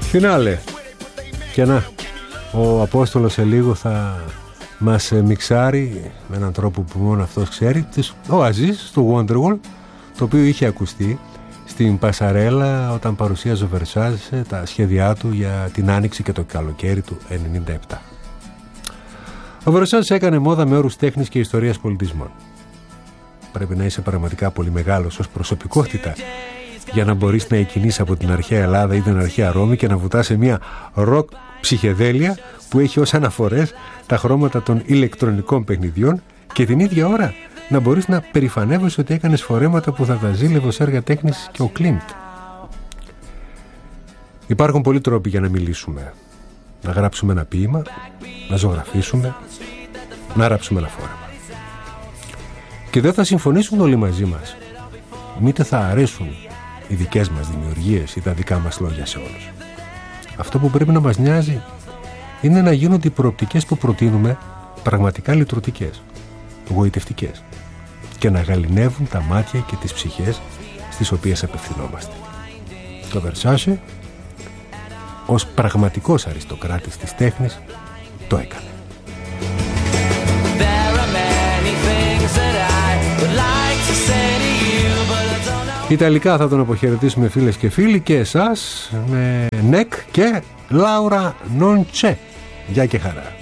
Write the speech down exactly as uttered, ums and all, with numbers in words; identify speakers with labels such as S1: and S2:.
S1: Φινάλε. Και να, ο Απόστολος σε λίγο θα μας μιξάρει με έναν τρόπο που μόνο αυτός ξέρει, ο Αζής στο Wonderwall, το οποίο είχε ακουστεί στην Πασαρέλα όταν παρουσίαζε ο Versace τα σχέδιά του για την άνοιξη και το καλοκαίρι του ενενήντα επτά. Ο Versace έκανε μόδα με όρους τέχνης και ιστορίας πολιτισμών. Πρέπει να είσαι πραγματικά πολύ μεγάλος ως προσωπικότητα για να μπορείς να εκκινείς από την αρχαία Ελλάδα ή την αρχαία Ρώμη και να βουτάς σε μια ροκ ψυχεδέλεια που έχει ως αναφορές τα χρώματα των ηλεκτρονικών παιχνιδιών και την ίδια ώρα να μπορείς να περηφανεύεσαι ότι έκανες φορέματα που θα τα ζήλευε ως έργα τέχνης και ο Κλίντ. Υπάρχουν πολλοί τρόποι για να μιλήσουμε. Να γράψουμε ένα ποίημα, να ζωγραφίσουμε, να ράψουμε ένα φόρεμα. Και δεν θα συμφωνήσουν όλοι μαζί μας. Μήτε θα αρέσουν οι δικές μας δημιουργίες ή τα δικά μας λόγια σε όλους. Αυτό που πρέπει να μας νοιάζει είναι να γίνονται οι προοπτικές που προτείνουμε πραγματικά λειτουργικές, γοητευτικές και να γαληνεύουν τα μάτια και τις ψυχές στις οποίες απευθυνόμαστε. Το Versace, ως πραγματικός αριστοκράτης της τέχνης, το έκανε. Ιταλικά θα τον αποχαιρετήσουμε φίλες και φίλοι και εσάς με Νεκ και Λάουρα Non C'è. Γεια και χαρά.